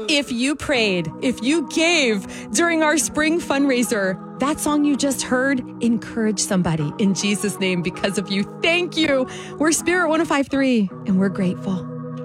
If you prayed, if you gave during our spring fundraiser, that song you just heard, encourage somebody in Jesus' name because of you. Thank you. We're Spirit 105.3, and we're grateful.